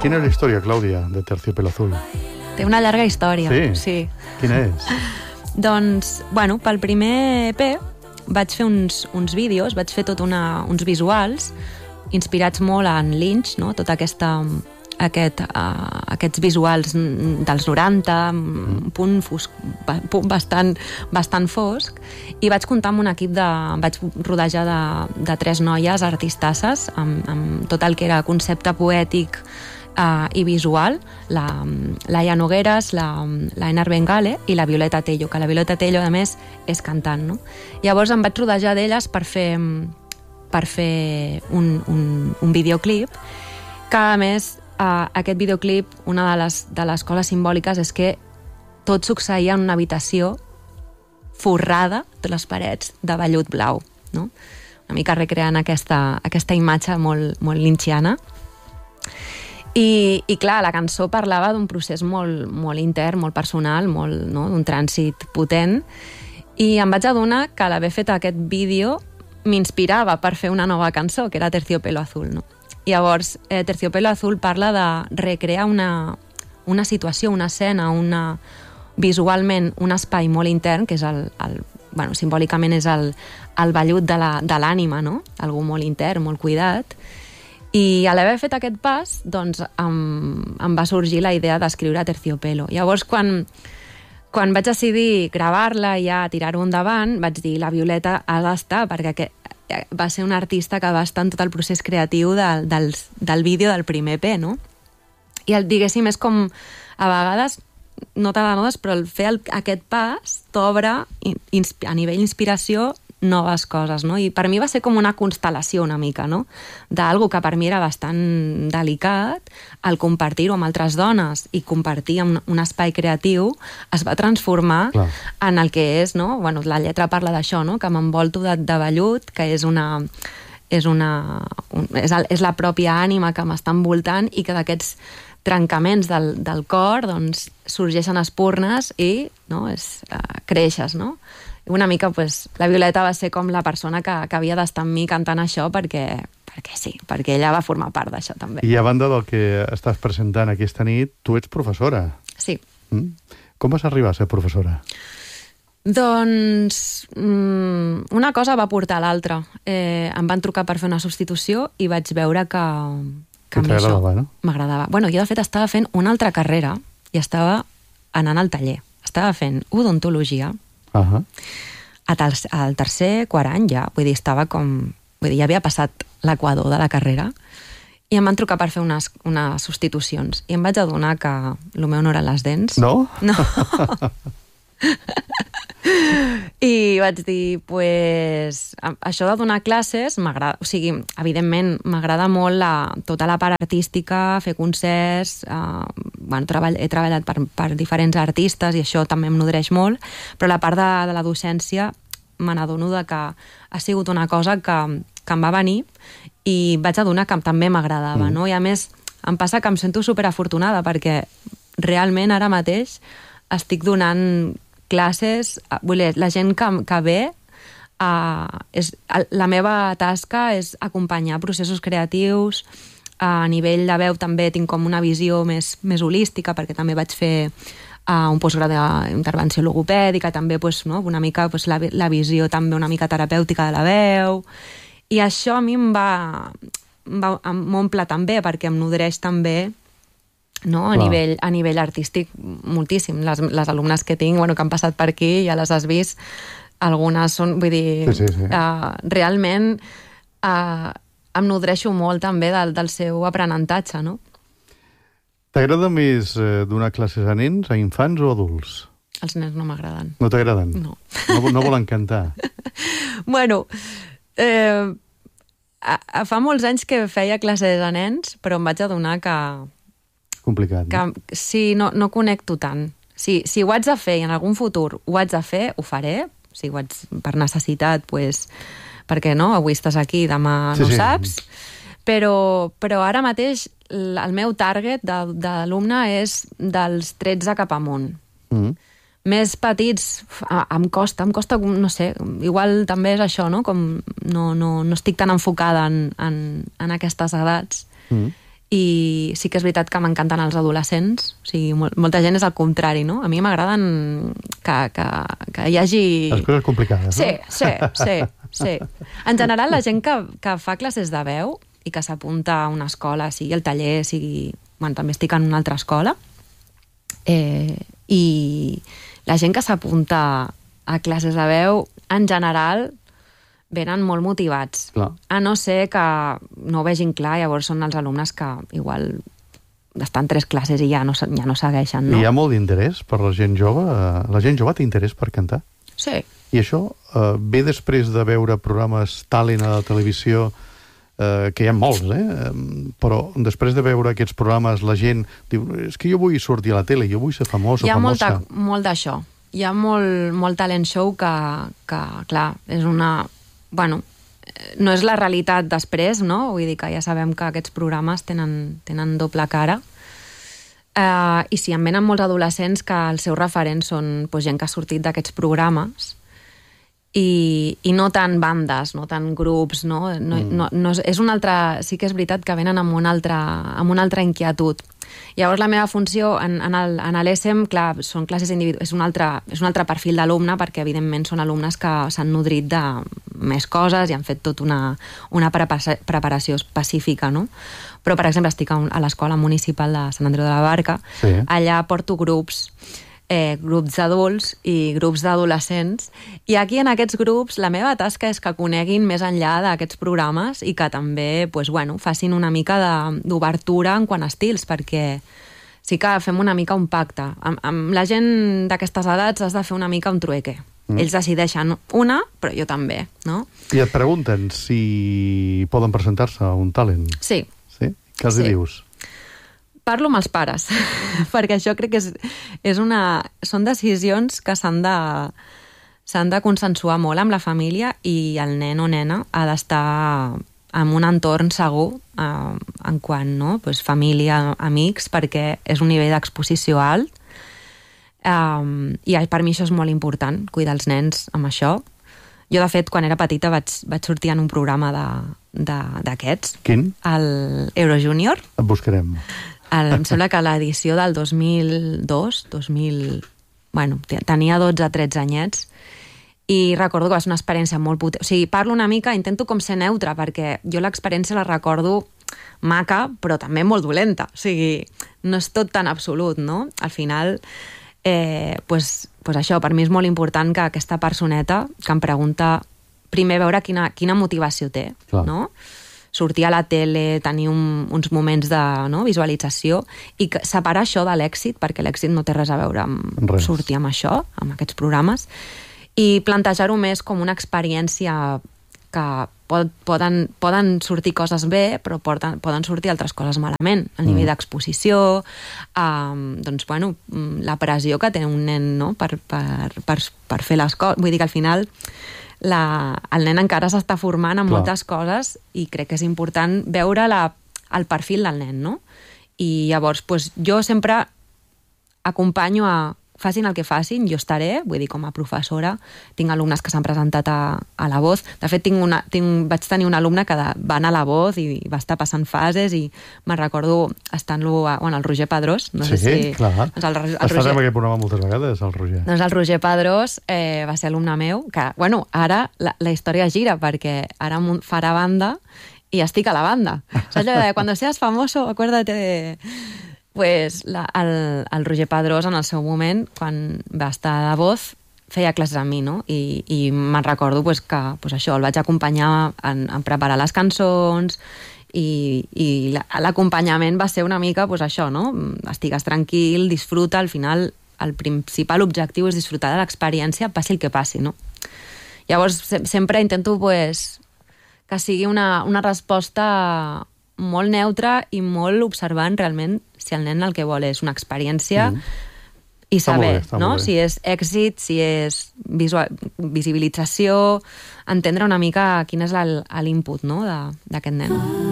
Quina és la història, Clàudia, de Terciopelo Azul? Té una llarga història. Sí? Quina és? Doncs, bueno, pel primer EP vaig fer uns vídeos, vaig fer uns visuals inspirats molt en Lynch, no? Tot aquests visuals dels 90, un punt bastant fosc, i vaig comptar amb un equip vaig rodejar de 3 noies artistasses amb tot el que era concepte poètic i visual, la Laia Nogueras, la Enar Bengale i la Violeta Tello, que la Violeta Tello, a més, és cantant, no? Llavors em vaig rodejar d'elles per fer un videoclip, que a més aquest videoclip, una de les coses simbòliques és que tot succeïa en una habitació forrada de les parets de vellut blau, no? Una mica recreant aquesta imatge molt lynchiana. I clar, la cançó parlava d'un procés molt intern, molt personal, no? D'un trànsit potent, i em vaig adonar que l'haver fet aquest vídeo m'inspirava per fer una nova cançó, que era Terciopelo Azul, no? Llavors, Terciopelo Azul parla de recrear una situació, una escena, visualment un espai molt intern, que és simbòlicament és el vellut de l'ànima, no? Algú molt intern, molt cuidat. I a l'haver fet aquest pas, doncs em va sorgir la idea d'escriure Terciopelo. Llavors, quan vaig decidir gravar-la i ja tirar-ho endavant, vaig dir, la Violeta ha d'estar, perquè va ser una artista que va estar en tot el procés creatiu del vídeo del primer EP, no? I diguéssim, és com, a vegades, no t'adones, però el fer aquest pas t'obre a nivell inspiració noves coses, no? I per mi va ser com una constel·lació una mica, no? D'algo que per mi era bastant delicat, al compartir-ho amb altres dones i compartir un espai creatiu, es va transformar en el que és, no? Bueno, la lletra parla d'això, no? Que m'envolto de vellut, que és la pròpia ànima que m'està envoltant, i que d'aquests trencaments del cor, doncs, sorgeixen espurnes i, no? Creixes, no? Una mica, pues, la Violeta va ser com la persona que havia d'estar amb mi cantant això perquè sí, perquè ella va formar part d'això també. I a banda del que estàs presentant aquesta nit, tu ets professora. Sí. Com vas arribar a ser professora? Doncs una cosa va portar a l'altra. Em van trucar per fer una substitució i vaig veure que t'agradava, no? M'agradava. Bueno, jo de fet estava fent una altra carrera i estava anant al taller. Estava fent odontologia. Al tercer, quart any ja, vull dir, ja havia passat l'equador de la carrera, i em van trucar per fer unes substitucions, i em vaig adonar que el meu no eren les dents. No? No. I vaig dir, pues, això de donar classes m'agrada, o sigui, evidentment m'agrada molt tota la part artística, fer concerts, he treballat per diferents artistes i això també em nodreix molt, però la part de la docència me n'adono que ha sigut una cosa que em va venir i vaig adonar que també m'agradava, no? I a més em passa que em sento superafortunada perquè realment ara mateix estic donant classes, la gent que ve, la meva tasca és acompanyar processos creatius, a nivell de veu també tinc com una visió més holística, perquè també vaig fer un postgrau d'intervenció logopèdica, també una mica la visió també una mica terapèutica de la veu, i això a mi m'omple també, perquè em nodreix també, no? A nivell artístic moltíssim. Les alumnes que tinc, que han passat per aquí, ja les has vist, algunes són, vull dir, sí. Realment em nodreixo molt també del seu aprenentatge, no? T'agrada més donar classes a nens, a infants o adults? Els nens no m'agraden. No t'agraden? No. No volen cantar? Bueno, fa molts anys que feia classes a nens, però em vaig adonar que complicat, no? Sí, no connecto tant. Si ho haig de fer i en algun futur ho haig de fer, ho faré. Si ho haig per necessitat, perquè no? Avui estàs aquí, demà no saps. Però ara mateix el meu target d'alumne és dels 13 cap amunt. Més petits em costa, no sé, igual també és això, no? Com no estic tan enfocada en aquestes edats. i sí que és veritat que m'encanten els adolescents, o sigui, molta gent és al contrari, no? A mi m'agraden que hi hagi... Les coses complicades, no? Sí. En general, la gent que fa classes de veu i que s'apunta a una escola, sigui el taller, sigui... Bueno, també estic en una altra escola, i la gent que s'apunta a classes de veu, en general, venen molt motivats. Clar. A no ser que no ho vegin clar, llavors són els alumnes que igual estan 3 classes i ja no segueixen, no? Hi ha molt d'interès per la gent jove? La gent jove té interès per cantar? Sí. I això ve després de veure programes talent a la televisió, que hi ha molts, però després de veure aquests programes la gent diu, és que jo vull sortir a la tele, jo vull ser famós o famosa. Hi ha molt d'això. Hi ha molt talent show que clar, és una... Bueno, no és la realitat després, no? Vull dir que ja sabem que aquests programes tenen doble cara. I sí, em venen molts adolescents que els seus referents són gent que ha sortit d'aquests programes i no tant bandes, no tant grups, no? És un altre... Sí que és veritat que venen amb una altra inquietud. Llavors la meva funció en l'ESEM, clar, són classes individuals, és un altre perfil d'alumne, perquè evidentment són alumnes que s'han nodrit de més coses i han fet tot una preparació específica, no? Però, per exemple, estic a l'Escola Municipal de Sant Andreu de la Barca, sí. Allà porto grups d'adults i grups d'adolescents, i aquí en aquests grups la meva tasca és que coneguin més enllà d'aquests programes i que també facin una mica d'obertura en quant a estils, perquè sí que fem una mica un pacte. Amb la gent d'aquestes edats has de fer una mica un trueque. Ells decideixen una, però jo també, no? I et pregunten si poden presentar-se a un talent. Sí. Sí? Què els dius? Parlo amb els pares, perquè això crec que són decisions que s'han de consensuar molt amb la família, i el nen o nena ha d'estar en un entorn segur en quant, no? Família, amics, perquè és un nivell d'exposició alt, i per mi això és molt important, cuidar els nens amb això. Jo, de fet, quan era petita vaig sortir en un programa d'aquests. Quin? El Eurojunior. Et buscarem. Em sembla que l'edició del 2002, tenia 12-13 anyets, i recordo que va ser una experiència molt potent. O sigui, parlo una mica, intento com ser neutra, perquè jo l'experiència la recordo maca, però també molt dolenta. O sigui, no és tot tan absolut, no? Al final, això, per mi és molt important que aquesta personeta que em pregunta, primer veure quina motivació té, no? Sortir a la tele, tenir uns moments de visualització, i separar això de l'èxit, perquè l'èxit no té res a veure amb sortir amb això, amb aquests programes, i plantejar-ho més com una experiència que poden sortir coses bé, però poden sortir altres coses malament. El nivell d'exposició, la pressió que té un nen, no? per fer les coses. Vull dir que al final el nen encara s'està formant en moltes coses, i crec que és important veure el perfil del nen, no? I llavors, jo sempre acompanyo facin el que facin, jo estaré, vull dir, com a professora, tinc alumnes que s'han presentat a La Voz. De fet, vaig tenir un alumne que va anar a La Voz i va estar passant fases, i me'n recordo estant-lo el Roger Pedrós. No sé si... Sí, clar. Has estat en aquest programa moltes vegades, el Roger. Doncs el Roger Pedrós va ser alumne meu, que, ara la història gira, perquè ara farà banda i estic a la banda. Saps allò de, cuando seas famoso, acuérdate de... Pues el Roger Pedrós, en el seu moment, quan va estar a La Voz, feia classes amb mi, no? I me'n recordo que això, el vaig acompanyar en preparar les cançons, i l'acompanyament va ser una mica això, no? Estigues tranquil, disfruta, al final el principal objectiu és disfrutar de l'experiència, passi el que passi, no? Llavors sempre intento que sigui una resposta molt neutra i molt observant realment si el nen el que vol és una experiència i saber, no? Si és èxit, si és visibilització, entendre una mica quin és l'input, no? d'aquest nen.